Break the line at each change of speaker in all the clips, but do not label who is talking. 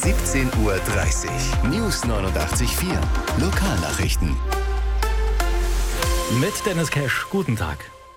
17:30 Uhr. News 89.4. Lokalnachrichten.
Mit Dennis Cash, guten Tag.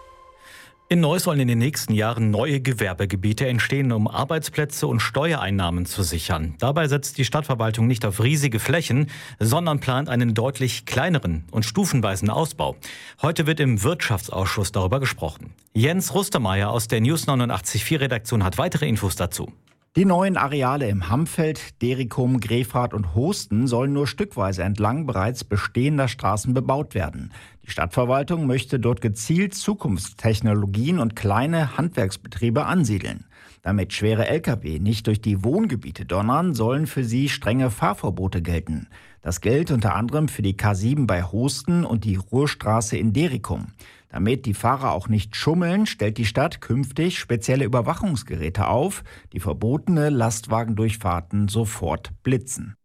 In Neuss sollen in den nächsten Jahren neue Gewerbegebiete entstehen, um Arbeitsplätze und Steuereinnahmen zu sichern. Dabei setzt die Stadtverwaltung nicht auf riesige Flächen, sondern plant einen deutlich kleineren und stufenweisen Ausbau. Heute wird im Wirtschaftsausschuss darüber gesprochen. Jens Rustermeier aus der News 89.4 Redaktion hat weitere Infos dazu.
Die neuen Areale im Hammfeld, Derikum, Grefrath und Hosten sollen nur stückweise entlang bereits bestehender Straßen bebaut werden. Die Stadtverwaltung möchte dort gezielt Zukunftstechnologien und kleine Handwerksbetriebe ansiedeln. Damit schwere Lkw nicht durch die Wohngebiete donnern, sollen für sie strenge Fahrverbote gelten. Das gilt unter anderem für die K7 bei Hosten und die Ruhrstraße in Derikum. Damit die Fahrer auch nicht schummeln, stellt die Stadt künftig spezielle Überwachungsgeräte auf, die verbotene Lastwagendurchfahrten sofort blitzen.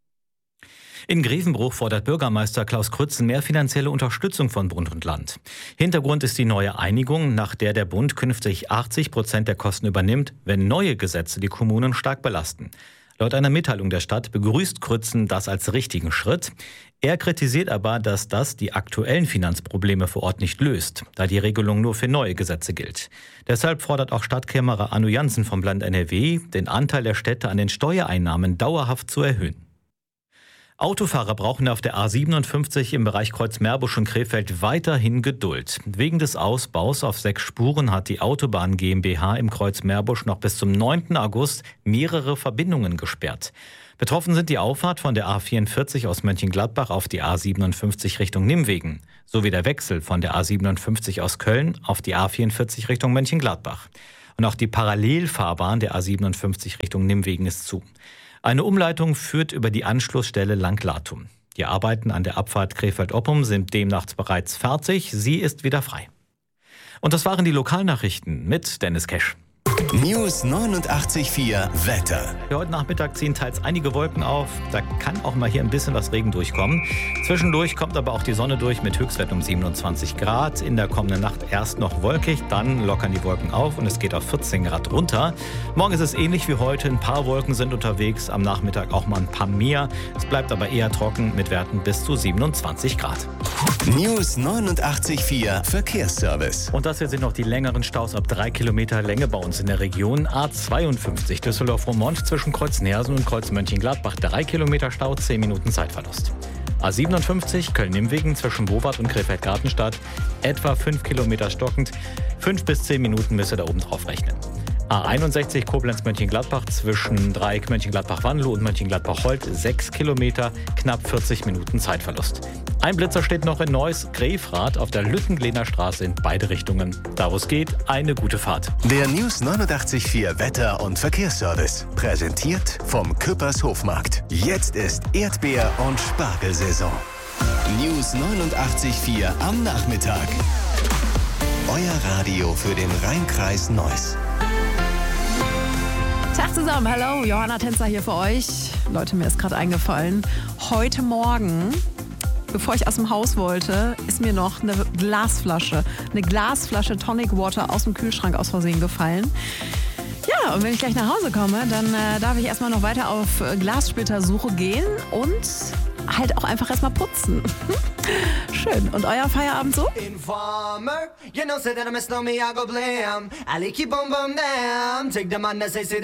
In Grevenbruch fordert Bürgermeister Klaus Krützen mehr finanzielle Unterstützung von Bund und Land. Hintergrund ist die neue Einigung, nach der der Bund künftig 80% der Kosten übernimmt, wenn neue Gesetze die Kommunen stark belasten. Laut einer Mitteilung der Stadt begrüßt Krützen das als richtigen Schritt. Er kritisiert aber, dass das die aktuellen Finanzprobleme vor Ort nicht löst, da die Regelung nur für neue Gesetze gilt. Deshalb fordert auch Stadtkämmerer Anu Jansen vom Land NRW, den Anteil der Städte an den Steuereinnahmen dauerhaft zu erhöhen. Autofahrer brauchen auf der A57 im Bereich Kreuz-Meerbusch und Krefeld weiterhin Geduld. Wegen des Ausbaus auf 6 Spuren hat die Autobahn GmbH im Kreuz-Meerbusch noch bis zum 9. August mehrere Verbindungen gesperrt. Betroffen sind die Auffahrt von der A44 aus Mönchengladbach auf die A57 Richtung Nimwegen, sowie der Wechsel von der A57 aus Köln auf die A44 Richtung Mönchengladbach. Und auch die Parallelfahrbahn der A57 Richtung Nimwegen ist zu. Eine Umleitung führt über die Anschlussstelle Langlatum. Die Arbeiten an der Abfahrt Krefeld-Oppum sind demnach bereits fertig. Sie ist wieder frei. Und das waren die Lokalnachrichten mit Dennis Cash.
News 89.4 Wetter.
Heute Nachmittag ziehen teils einige Wolken auf. Da kann auch mal hier ein bisschen was Regen durchkommen. Zwischendurch kommt aber auch die Sonne durch mit Höchstwert um 27 Grad. In der kommenden Nacht erst noch wolkig, dann lockern die Wolken auf und es geht auf 14 Grad runter. Morgen ist es ähnlich wie heute. Ein paar Wolken sind unterwegs, am Nachmittag auch mal ein paar mehr. Es bleibt aber eher trocken mit Werten bis zu 27 Grad.
News 89.4 Verkehrsservice.
Und das hier sind noch die längeren Staus ab 3 Kilometer Länge bei uns in der Region. A52 Düsseldorf-Roermond zwischen Kreuz-Nersen und Kreuz-Mönchengladbach 3 Kilometer Stau, 10 Minuten Zeitverlust. A57 Köln-Nimwegen zwischen Bowart und Krefeld-Gartenstadt etwa 5 Kilometer stockend, 5 bis 10 Minuten müsst ihr da oben drauf rechnen. A61 Koblenz-Mönchengladbach zwischen Dreieck Mönchengladbach-Wandelow und Mönchengladbach-Holt 6 Kilometer, knapp 40 Minuten Zeitverlust. Ein Blitzer steht noch in Neuss-Grefrath auf der Lüttenglener Straße in beide Richtungen. Da wo es geht, eine gute Fahrt.
Der News 89.4 Wetter- und Verkehrsservice. Präsentiert vom Küppers Hofmarkt. Jetzt ist Erdbeer- und Spargelsaison. News 89.4 am Nachmittag. Euer Radio für den Rheinkreis Neuss.
Tag zusammen, hallo, Johanna Tänzer hier für euch. Leute, mir ist gerade eingefallen, heute Morgen, bevor ich aus dem Haus wollte, ist mir noch eine Glasflasche Tonic Water aus dem Kühlschrank aus Versehen gefallen. Ja, und wenn ich gleich nach Hause komme, dann darf ich erstmal noch weiter auf Glassplittersuche gehen und halt auch einfach erstmal putzen. Schön. Und euer Feierabend so? Informer, you know, say that I miss me, I go blam. I like you, boom, boom, damn. Take the man that say